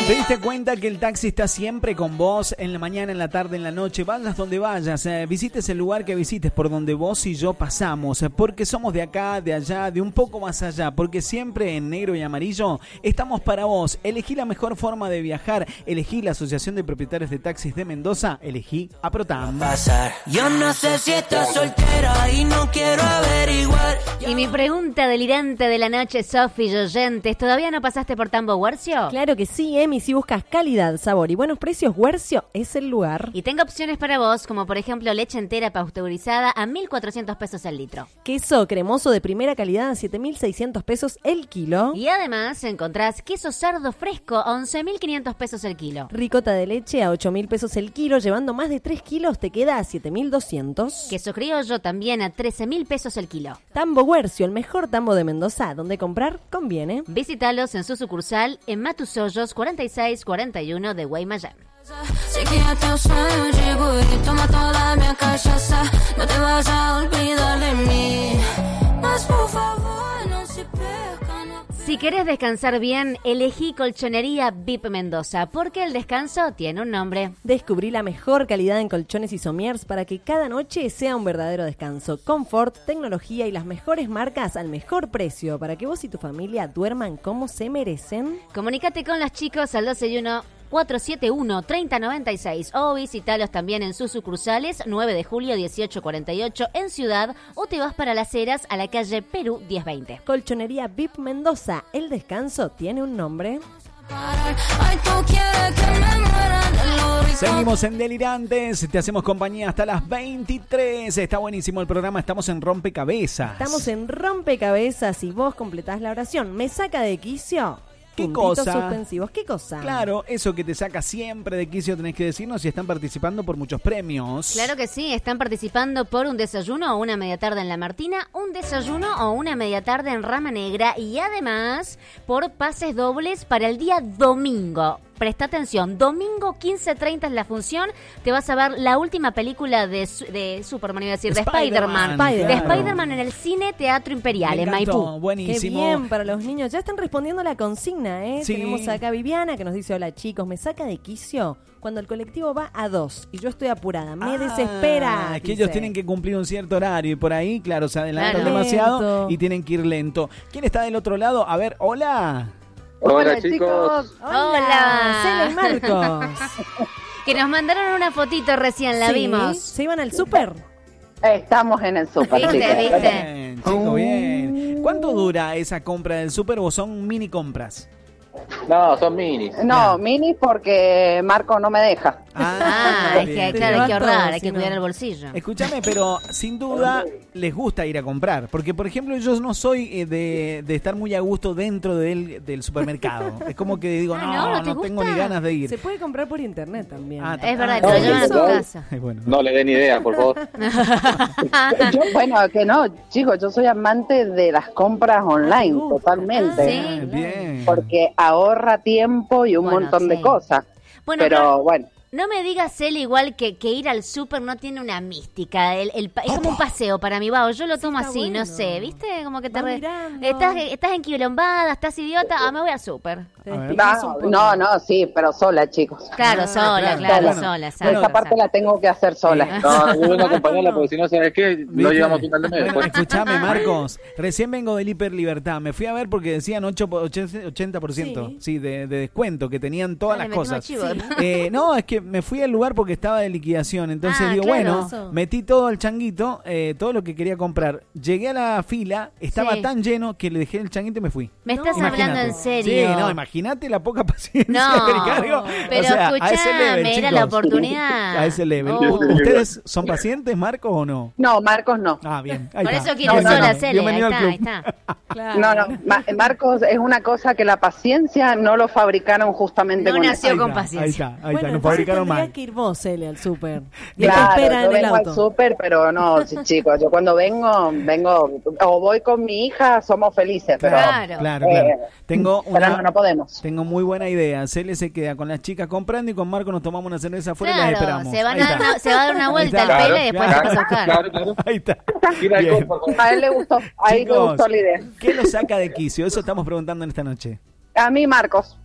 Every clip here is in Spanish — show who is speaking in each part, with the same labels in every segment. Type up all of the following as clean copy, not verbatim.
Speaker 1: ¿Te diste cuenta que el taxi está siempre con vos? En la mañana, en la tarde, en la noche, vayas donde vayas, visites el lugar que visites, por donde vos y yo pasamos, porque somos de acá, de allá, de un poco más allá, porque siempre en negro y amarillo estamos para vos. Elegí la mejor forma de viajar, elegí la Asociación de Propietarios de Taxis de Mendoza, elegí a Protam.
Speaker 2: Yo no sé si estás soltera y no quiero averiguar.
Speaker 3: Y mi pregunta delirante de la noche, Sofi y oyentes, ¿todavía no pasaste por Tambo Huercio?
Speaker 4: Claro que sí, Emi, si buscas calidad, sabor y buenos precios, Huercio es el lugar.
Speaker 3: Y tengo opciones para vos, como por ejemplo leche entera pasteurizada a 1.400 pesos el litro.
Speaker 4: Queso cremoso de primera calidad a 7.600 pesos el kilo.
Speaker 3: Y además encontrás queso sardo fresco a 11.500 pesos el kilo.
Speaker 4: Ricota de leche a 8.000 pesos el kilo, llevando más de 3 kilos te queda a 7.200.
Speaker 3: Queso criollo también a 13.000 pesos el kilo.
Speaker 4: Tambo Huercio, el mejor tambo de Mendoza, donde comprar conviene.
Speaker 3: Visítalos en su sucursal en Matusollos 4641 de Guaymallén.
Speaker 2: Sé que hasta un sueño llego y toma toda mi cachaza. No te vas a olvidar de mí. Mas por favor, no se pesca, no.
Speaker 3: Si querés descansar bien, elegí Colchonería VIP Mendoza, porque el descanso tiene un nombre.
Speaker 4: Descubrí la mejor calidad en colchones y somiers para que cada noche sea un verdadero descanso. Confort, tecnología y las mejores marcas al mejor precio, para que vos y tu familia duerman como se merecen.
Speaker 3: Comunícate con los chicos al 12-471-3096 o visitalos también en sus sucursales 9 de julio 1848 en Ciudad, o te vas para Las Heras a la calle Perú 1020.
Speaker 4: Colchonería VIP Mendoza, el descanso tiene un nombre.
Speaker 2: Ay, tú quieres que me muera de lo rico.
Speaker 1: Seguimos en Delirantes, te hacemos compañía hasta las 23. Está buenísimo el programa, estamos en Rompecabezas.
Speaker 4: Estamos en Rompecabezas y vos completás la oración. ¿Me saca de quicio?
Speaker 1: ¿Qué
Speaker 4: Puntitos
Speaker 1: cosa?
Speaker 4: suspensivos. ¿Qué cosa?
Speaker 1: Claro, eso que te saca siempre de quicio, tenés que decirnos si están participando por muchos premios.
Speaker 3: Claro que sí, están participando por un desayuno o una media tarde en La Martina, un desayuno o una media tarde en Rama Negra y además por pases dobles para el día domingo. Presta atención, domingo 15:30 es la función, te vas a ver la última película de Superman, iba a decir, de Spider-Man.
Speaker 1: Claro.
Speaker 3: De Spider-Man en el Cine Teatro Imperial,
Speaker 1: Me
Speaker 3: en
Speaker 1: encantó,
Speaker 3: Maipú.
Speaker 1: buenísimo.
Speaker 4: Qué bien para los niños. Ya están respondiendo la consigna, ¿eh?
Speaker 1: Sí.
Speaker 4: Tenemos acá a Viviana que nos dice, hola chicos, ¿me saca de quicio cuando el colectivo va a 2 y yo estoy apurada? Me desespera.
Speaker 1: Que ellos tienen que cumplir un cierto horario y por ahí, claro, se adelantan
Speaker 3: Claro.
Speaker 1: demasiado
Speaker 4: Lento.
Speaker 1: y tienen que ir lento. ¿Quién está del otro lado? A ver, hola.
Speaker 5: Hola chicos.
Speaker 3: Hola.
Speaker 4: Cele y Marcos.
Speaker 3: Que nos mandaron una fotito recién, la
Speaker 4: Sí,
Speaker 3: vimos.
Speaker 4: ¿se iban al súper?
Speaker 6: Estamos en el súper.
Speaker 3: ¿Viste?
Speaker 6: chicos.
Speaker 3: ¿Viste?
Speaker 1: Bien, chico, bien. ¿Cuánto dura esa compra del súper o son mini compras?
Speaker 5: No, son minis.
Speaker 6: No, mini porque Marco no me deja.
Speaker 3: Es
Speaker 1: bien.
Speaker 3: que claro, hay que
Speaker 4: Te
Speaker 3: ahorrar,
Speaker 4: vas
Speaker 3: hay que
Speaker 4: todo,
Speaker 3: cuidar
Speaker 4: si no.
Speaker 3: el bolsillo.
Speaker 1: Escúchame, pero sin duda les gusta ir a comprar. Porque, por ejemplo, yo no soy de estar muy a gusto dentro del supermercado. Es como que digo,
Speaker 3: ¿no te
Speaker 1: no tengo
Speaker 3: gusta?
Speaker 1: ni ganas de ir.
Speaker 4: Se puede comprar por internet también.
Speaker 3: Es verdad,
Speaker 1: Ah,
Speaker 3: te lo llevan a tu
Speaker 5: ¿eso?
Speaker 3: casa.
Speaker 1: Bueno.
Speaker 5: No le den idea, por favor.
Speaker 6: Yo, bueno, que no, chicos, yo soy amante de las compras online,
Speaker 4: gusta.
Speaker 6: totalmente.
Speaker 3: Sí.
Speaker 1: Ah, bien.
Speaker 6: Porque ahorra tiempo y un
Speaker 3: Bueno,
Speaker 6: montón de
Speaker 3: sí.
Speaker 6: cosas.
Speaker 3: Bueno,
Speaker 6: pero bueno,
Speaker 3: no me digas, Cel, igual que ir al súper no tiene una mística. Es como un paseo para mí, Bao. Yo lo tomo
Speaker 4: está
Speaker 3: así,
Speaker 4: bueno.
Speaker 3: no sé, ¿viste? Como que te
Speaker 4: Vas mirando.
Speaker 3: estás enquilombada, estás idiota. Me voy al súper.
Speaker 4: Te
Speaker 1: A ver.
Speaker 4: despistás un poco.
Speaker 6: no, sí, pero sola, chicos.
Speaker 3: Claro, sola,
Speaker 1: claro.
Speaker 3: sola,
Speaker 1: Bueno,
Speaker 3: exacto,
Speaker 6: Esa parte la tengo que hacer sola.
Speaker 5: No, yo vengo a acompañarla porque si no, ¿sabes qué? No
Speaker 1: ¿Viste?
Speaker 5: llegamos a final de mes.
Speaker 1: Bueno,
Speaker 5: después.
Speaker 1: escuchame, Marcos. Recién vengo del Hiper Libertad. Me fui a ver porque decían 80% sí, de descuento, que tenían todas
Speaker 3: Dale,
Speaker 1: las cosas.
Speaker 3: metimos chivo.
Speaker 1: No, es que me fui al lugar porque estaba de liquidación. Entonces digo,
Speaker 3: claro.
Speaker 1: bueno,
Speaker 4: Eso.
Speaker 1: metí todo al changuito, todo lo que quería comprar. Llegué a la fila, estaba
Speaker 3: Sí.
Speaker 1: tan lleno que le dejé el changuito y me fui.
Speaker 3: ¿Me estás
Speaker 1: Imagínate.
Speaker 3: hablando en serio?
Speaker 1: Sí, no, imagínate la poca paciencia
Speaker 3: No,
Speaker 1: que cargo.
Speaker 3: pero
Speaker 1: a ese
Speaker 3: escuchame,
Speaker 1: level,
Speaker 3: era la
Speaker 1: chicos.
Speaker 3: oportunidad.
Speaker 1: A ese level.
Speaker 3: Oh.
Speaker 1: ¿Ustedes son pacientes, Marcos, o no?
Speaker 6: No, Marcos no.
Speaker 1: Ah, bien. Ahí
Speaker 3: Por
Speaker 1: está.
Speaker 3: eso quiero
Speaker 6: No, no,
Speaker 3: sola,
Speaker 6: no.
Speaker 3: Cele. Ahí
Speaker 1: Bienvenido al
Speaker 3: está, ahí
Speaker 1: club.
Speaker 3: está.
Speaker 4: Claro.
Speaker 6: No. Marcos es una cosa que la paciencia no lo fabricaron justamente
Speaker 3: No
Speaker 6: con
Speaker 3: nació
Speaker 6: eso.
Speaker 3: con
Speaker 1: Ahí
Speaker 3: paciencia.
Speaker 1: está, ahí
Speaker 4: Bueno,
Speaker 1: está. Nos
Speaker 4: entonces
Speaker 1: fabricaron
Speaker 4: tendría
Speaker 1: mal.
Speaker 4: que ir vos, Cele, al súper. Y él te
Speaker 6: Claro,
Speaker 4: espera en
Speaker 6: yo
Speaker 4: el
Speaker 6: vengo
Speaker 4: auto.
Speaker 6: al súper, pero no, chicos, yo cuando vengo, o voy con mi hija, somos felices, pero
Speaker 3: Claro.
Speaker 1: Claro. Tengo
Speaker 6: pero no podemos.
Speaker 1: Tengo muy buena idea. Cele se queda con las chicas comprando y con Marco nos tomamos una cerveza afuera y las
Speaker 3: Claro,
Speaker 1: esperamos.
Speaker 3: se va
Speaker 1: Ahí está.
Speaker 3: a dar una vuelta
Speaker 1: Ahí
Speaker 3: al
Speaker 1: está.
Speaker 3: pelo y después te pasa a buscar.
Speaker 5: Claro.
Speaker 1: Ahí está.
Speaker 5: Ir al
Speaker 1: Bien.
Speaker 5: por favor.
Speaker 6: A él le gustó, ahí le
Speaker 1: Chicos,
Speaker 6: gustó la idea.
Speaker 1: ¿qué lo saca de quicio? Eso estamos preguntando en esta noche.
Speaker 6: A mí, Marcos.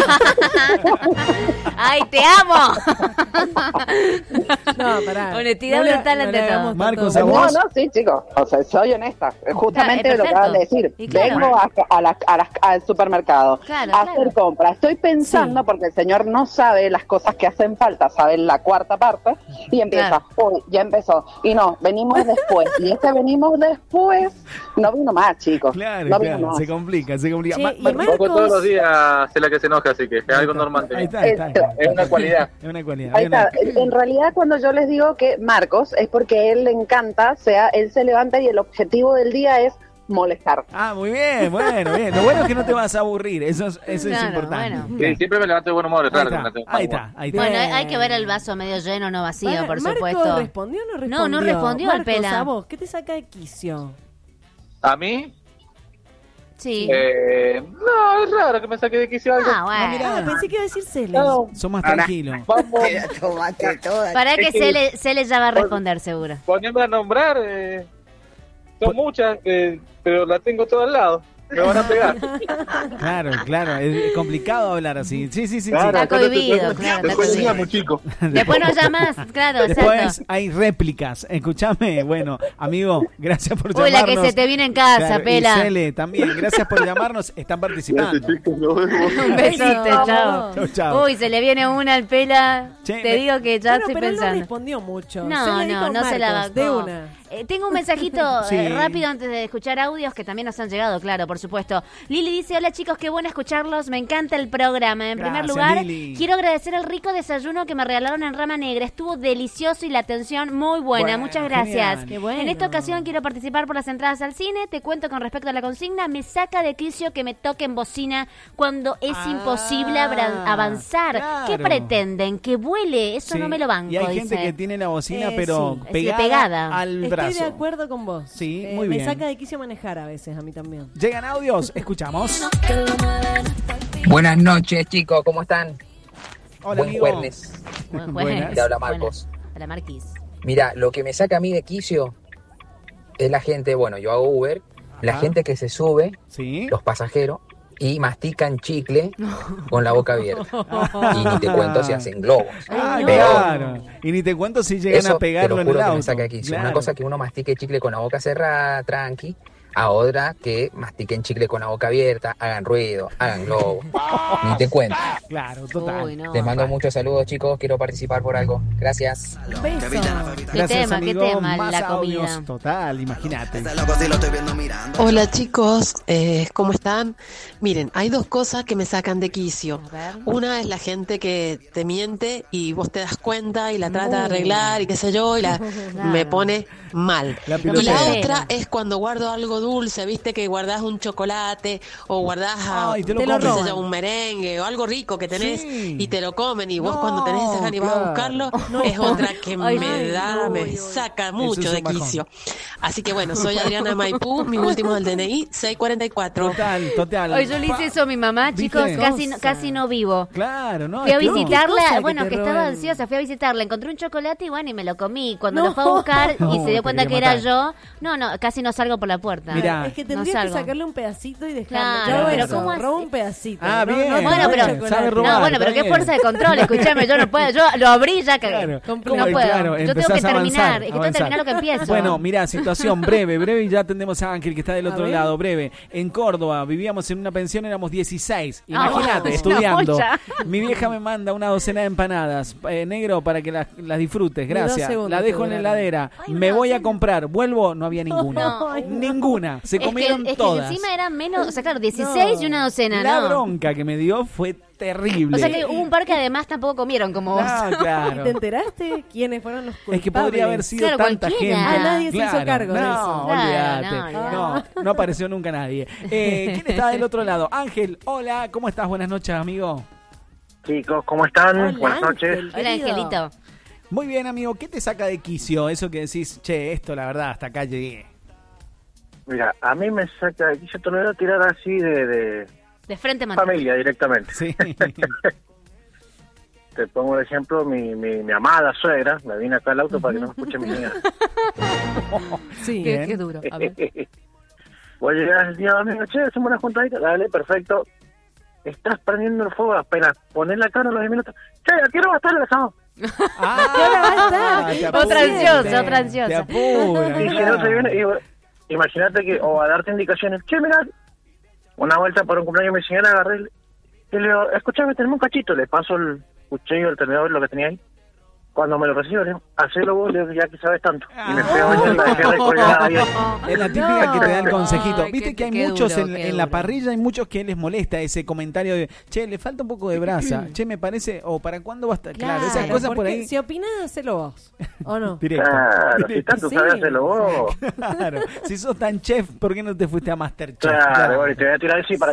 Speaker 3: ¡Ay, te amo!
Speaker 4: No, pará.
Speaker 3: Honestidad
Speaker 4: No le-
Speaker 3: brutal
Speaker 4: no
Speaker 3: ante
Speaker 4: le
Speaker 3: todo.
Speaker 4: hagamos
Speaker 1: Marcos,
Speaker 4: tanto-
Speaker 1: ¿a vos?
Speaker 6: No, sí, chicos. O sea, soy honesta. Justamente
Speaker 3: Claro,
Speaker 6: lo que acaban de
Speaker 3: perfecto.
Speaker 6: decir.
Speaker 3: Y claro.
Speaker 6: Vengo al supermercado
Speaker 3: Claro,
Speaker 6: a hacer
Speaker 3: claro.
Speaker 6: compras. Estoy pensando, porque el señor no sabe las cosas que hacen falta, sabe la cuarta parte, y empieza,
Speaker 3: Claro.
Speaker 6: uy, ya empezó. Y no, venimos después. Y venimos después, no vino más, chicos.
Speaker 1: Claro,
Speaker 6: no vino
Speaker 1: claro,
Speaker 6: más.
Speaker 1: se complica.
Speaker 4: Che, y
Speaker 1: Marcos,
Speaker 5: Poco todos los
Speaker 4: Marcos,
Speaker 5: días es la que se enoja, así que es algo normal.
Speaker 1: ahí está, ahí está.
Speaker 5: Es una cualidad.
Speaker 1: Es una cualidad.
Speaker 6: Ahí
Speaker 1: Hay una-
Speaker 6: está. En realidad, cuando yo les digo que Marcos es porque a él le encanta, o sea, él se levanta y el objetivo del día es molestar.
Speaker 1: Ah, muy bien, bueno, bien. Lo bueno es que no te vas a aburrir, eso es
Speaker 3: Claro,
Speaker 1: importante.
Speaker 3: bueno.
Speaker 5: Sí, siempre me levanto de buen humor, es raro que me
Speaker 1: Ahí
Speaker 5: levante
Speaker 1: está,
Speaker 5: de mal
Speaker 1: ahí
Speaker 5: humor.
Speaker 1: está, ahí está.
Speaker 3: Bueno, hay que ver el vaso medio lleno, no vacío,
Speaker 4: Pará,
Speaker 3: por
Speaker 4: ¿Marco
Speaker 3: supuesto.
Speaker 4: respondió o no respondió?
Speaker 3: No, no respondió el
Speaker 4: Marcos,
Speaker 3: pela.
Speaker 4: ¿a vos? ¿Qué te saca de quicio?
Speaker 5: ¿A mí?
Speaker 3: Sí.
Speaker 5: No, es raro que me saque de quicio algo.
Speaker 3: Ah, bueno.
Speaker 1: mirá.
Speaker 4: Ah, pensé que iba a decir Celes.
Speaker 5: No,
Speaker 1: Sos más tranquilo.
Speaker 5: vamos,
Speaker 3: Para que
Speaker 5: Es que-
Speaker 3: se le ya va a responder, seguro.
Speaker 5: ponerme a nombrar. Son muchas, pero las tengo todas al lado. Me van a pegar.
Speaker 1: Claro, claro, es complicado hablar así. Sí, sí, sí.
Speaker 5: Claro,
Speaker 3: Está cohibido, claro, está
Speaker 5: Después
Speaker 3: cohibido.
Speaker 5: digamos, chicos.
Speaker 3: Después no llamas, claro,
Speaker 1: Después
Speaker 3: exacto.
Speaker 1: hay réplicas. Escúchame, bueno, amigo, gracias por
Speaker 3: Uy,
Speaker 1: llamarnos.
Speaker 3: la que se te viene en casa,
Speaker 1: Claro,
Speaker 3: pela.
Speaker 1: Y Cele, también, gracias por llamarnos. Están participando.
Speaker 3: Un besote, chao.
Speaker 1: Chau, chau.
Speaker 3: Uy, se le viene una al pela.
Speaker 1: Che,
Speaker 3: Te digo que ya
Speaker 4: Bueno,
Speaker 3: estoy
Speaker 4: pero él no
Speaker 3: pensando.
Speaker 4: respondió mucho.
Speaker 3: No,
Speaker 4: Se la dijo
Speaker 3: no se la
Speaker 4: Marcos,
Speaker 3: bancó.
Speaker 4: de una.
Speaker 3: Tengo un mensajito
Speaker 1: Sí.
Speaker 3: rápido antes de escuchar audios que también nos han llegado, claro, por supuesto. Lili dice, hola chicos, qué bueno escucharlos, me encanta el programa. En primer
Speaker 1: Gracias,
Speaker 3: lugar,
Speaker 1: Lili.
Speaker 3: quiero agradecer el rico desayuno que me regalaron en Rama Negra, estuvo delicioso y la atención muy buena,
Speaker 1: Bueno,
Speaker 3: muchas gracias.
Speaker 1: genial.
Speaker 4: Qué bueno.
Speaker 3: En esta ocasión quiero participar por las entradas al cine, te cuento con respecto a la consigna, me saca de quicio que me toquen bocina cuando es imposible avanzar.
Speaker 1: claro.
Speaker 3: ¿Qué pretenden? ¿Que vuele? Eso
Speaker 1: Sí,
Speaker 3: no me lo banco,
Speaker 1: Y hay gente
Speaker 3: dice.
Speaker 1: que tiene la bocina,
Speaker 4: Sí,
Speaker 1: pero
Speaker 3: sí,
Speaker 1: pegada,
Speaker 3: pegada.
Speaker 1: al
Speaker 4: Estoy
Speaker 1: brazo.
Speaker 4: de acuerdo con vos.
Speaker 1: Sí, muy bien.
Speaker 4: Me saca de quicio manejar a veces, a mí también.
Speaker 1: Llegan audios, escuchamos.
Speaker 7: Buenas noches, chicos, ¿cómo están?
Speaker 1: Hola,
Speaker 7: Buen
Speaker 1: amigo.
Speaker 7: jueves.
Speaker 1: Buenas.
Speaker 7: Te habla Marcos.
Speaker 3: Hola, Marquis.
Speaker 7: Mira, lo que me saca a mí de quicio es la gente, bueno, yo hago Uber, la
Speaker 1: Ajá.
Speaker 7: gente que se sube,
Speaker 1: Sí.
Speaker 7: los pasajeros, y mastican chicle con la boca abierta. Y ni te cuento si hacen globos.
Speaker 1: Ah,
Speaker 3: no.
Speaker 1: claro. Y ni te cuento si llegan
Speaker 7: Eso
Speaker 1: a pegarlo
Speaker 7: te
Speaker 1: en
Speaker 7: lo juro
Speaker 1: el
Speaker 7: que
Speaker 1: auto.
Speaker 7: me saca de quicio.
Speaker 1: Claro.
Speaker 7: Una cosa que uno mastique chicle con la boca cerrada, tranqui, a otra que mastiquen chicle con la boca abierta, hagan ruido, hagan globos. Ni te cuento.
Speaker 1: Claro, total.
Speaker 3: Uy, no.
Speaker 7: Les mando muchos saludos, chicos. Quiero participar por algo. Gracias.
Speaker 4: Un beso.
Speaker 1: Gracias,
Speaker 3: tema, qué
Speaker 1: amigo.
Speaker 3: tema,
Speaker 1: Más
Speaker 3: la
Speaker 1: audios.
Speaker 3: comida.
Speaker 1: Total, imagínate.
Speaker 8: Hola chicos, ¿cómo están? Miren, hay dos cosas que me sacan de quicio.
Speaker 3: A ver.
Speaker 8: Una es la gente que te miente y vos te das cuenta y la trata de arreglar y qué sé yo, y me pone mal.
Speaker 1: La
Speaker 8: Y
Speaker 1: pilotera.
Speaker 8: la otra es cuando guardo algo dulce, viste que guardás un chocolate o guardás
Speaker 1: Ay, te lo
Speaker 8: qué sé
Speaker 1: comen.
Speaker 8: yo, un merengue o algo rico que tenés
Speaker 1: Sí.
Speaker 8: y te lo comen y vos
Speaker 1: No,
Speaker 8: cuando tenés esa gana y vas a
Speaker 1: claro.
Speaker 8: buscarlo,
Speaker 1: No.
Speaker 8: es otra que
Speaker 3: Ay,
Speaker 8: me saca mucho
Speaker 1: es
Speaker 8: de
Speaker 1: un bajón.
Speaker 8: quicio. Así que bueno, soy Adriana Maipú, mi último del DNI, 644.
Speaker 1: Total.
Speaker 3: Hoy yo le hice eso a mi mamá,
Speaker 1: ¿Viste?
Speaker 3: chicos,
Speaker 4: Cosa.
Speaker 3: casi no vivo.
Speaker 1: Claro, ¿no?
Speaker 3: Fui a
Speaker 1: es que no.
Speaker 4: ¿Qué
Speaker 3: visitarla,
Speaker 4: cosa que
Speaker 3: bueno,
Speaker 4: te
Speaker 3: que estaba
Speaker 4: roben?
Speaker 3: ansiosa, fui a visitarla, encontré un chocolate y bueno, y me lo comí. Cuando
Speaker 4: No.
Speaker 3: lo fue a buscar y
Speaker 1: No,
Speaker 3: se dio
Speaker 1: te
Speaker 3: cuenta
Speaker 1: quería
Speaker 3: que era
Speaker 1: matar.
Speaker 3: yo, no, casi no salgo por la puerta.
Speaker 1: Mirá.
Speaker 4: Es que
Speaker 3: No
Speaker 4: tendrías que
Speaker 3: salgo.
Speaker 4: sacarle un pedacito y dejarlo.
Speaker 3: Claro,
Speaker 4: Yo hago
Speaker 1: pero
Speaker 4: eso,
Speaker 3: ¿cómo
Speaker 4: robo
Speaker 3: hace?
Speaker 4: un pedacito.
Speaker 1: Ah,
Speaker 4: no,
Speaker 1: bien.
Speaker 4: no
Speaker 3: Bueno,
Speaker 4: como
Speaker 3: pero-
Speaker 4: chocolate.
Speaker 1: sabe robar.
Speaker 3: No, bueno, pero
Speaker 1: está
Speaker 3: qué
Speaker 1: bien.
Speaker 3: fuerza de control, escúchame, yo no puedo, yo lo abrí y ya cagué.
Speaker 1: Claro.
Speaker 3: No
Speaker 1: ¿Cómo?
Speaker 3: puedo,
Speaker 1: Claro,
Speaker 3: yo tengo
Speaker 1: empezás
Speaker 3: que
Speaker 1: a
Speaker 3: terminar,
Speaker 1: avanzar,
Speaker 3: es que tengo que terminar lo que empiezo.
Speaker 1: Bueno, mira, situación breve y ya atendemos a Ángel que está del otro
Speaker 4: ver.
Speaker 1: lado, breve. En Córdoba vivíamos en una pensión, éramos 16.
Speaker 3: Ah,
Speaker 1: Imagínate,
Speaker 3: una
Speaker 1: estudiando.
Speaker 3: bocha.
Speaker 1: Mi vieja me manda una docena de empanadas, negro, para que las disfrutes,
Speaker 4: Ni 2
Speaker 1: gracias.
Speaker 4: segundos
Speaker 1: La dejo
Speaker 4: te
Speaker 1: en la
Speaker 4: duraron.
Speaker 1: heladera,
Speaker 3: Ay,
Speaker 1: me
Speaker 3: una
Speaker 1: voy a
Speaker 3: docena.
Speaker 1: comprar, vuelvo, no había ninguna.
Speaker 3: No.
Speaker 1: Ninguna, se comieron
Speaker 3: es que
Speaker 1: todas.
Speaker 3: encima eran menos, o sea, claro, 16 y una docena,
Speaker 1: La
Speaker 3: ¿no?
Speaker 1: bronca que me dio fue terrible.
Speaker 3: O sea que hubo un par que además tampoco comieron como vos.
Speaker 1: No, claro.
Speaker 4: ¿Te enteraste quiénes fueron los culpables?
Speaker 1: Es que podría haber sido
Speaker 3: Claro,
Speaker 1: tanta
Speaker 3: cualquiera.
Speaker 1: gente.
Speaker 3: Ah,
Speaker 4: nadie se hizo cargo de
Speaker 1: no,
Speaker 4: eso.
Speaker 1: Olvídate.
Speaker 3: Claro,
Speaker 1: No, no apareció nunca nadie. ¿Quién está del otro lado? Ángel, hola, ¿cómo estás? Buenas noches, amigo.
Speaker 9: Chicos, ¿cómo están?
Speaker 4: Hola,
Speaker 9: Buenas noches.
Speaker 4: Ángel,
Speaker 3: Hola,
Speaker 4: querido.
Speaker 3: Angelito.
Speaker 1: Muy bien, amigo. ¿Qué te saca de quicio? Eso que decís, che, esto la verdad, hasta acá llegué.
Speaker 9: Mira, a mí me saca de quicio, te lo voy a tirar así de
Speaker 3: De frente mantén.
Speaker 9: familia directamente.
Speaker 1: Sí.
Speaker 9: Te pongo el ejemplo, mi amada suegra, me vine acá al auto para que no me escuche mi hija.
Speaker 4: Sí.
Speaker 1: Bien.
Speaker 3: Qué duro. A ver.
Speaker 9: Voy a llegar el día domingo, che, hacemos una juntadita, dale, perfecto. estás prendiendo el fuego, apenas pones la cara a los 10 minutos. Che, ¿a qué hora va a estar el asado?
Speaker 3: Otra ansiosa.
Speaker 1: Te apura,
Speaker 9: Y si no se viene, imagínate que, o a darte indicaciones, che, mirá, una vuelta para un cumpleaños de mi señora, agarré y le digo, escuchame, tenemos un cachito, le paso el cuchillo, el tenedor, lo que tenía ahí. Cuando me lo recibo, le digo, hacelo vos, le digo, ya que sabes tanto. Y me fui a bañar, la dejé recolgada ahí.
Speaker 1: Es la típica que te da el consejito.
Speaker 3: Ay,
Speaker 1: Viste que hay
Speaker 3: qué
Speaker 1: muchos
Speaker 3: duro,
Speaker 1: en la parrilla, hay muchos que les molesta ese comentario de, che, le falta un poco de brasa, che, me parece, o para cuándo va a estar. Claro, esas cosas por
Speaker 4: porque
Speaker 1: ahí.
Speaker 4: Si opinás, hacelo vos, ¿o no?
Speaker 1: Directo.
Speaker 9: Claro, si tanto
Speaker 4: Sí.
Speaker 9: sabes hacerlo vos.
Speaker 1: Claro. Si sos tan chef, ¿por qué no te fuiste a Masterchef?
Speaker 9: Claro, bueno, y te voy a tirar así para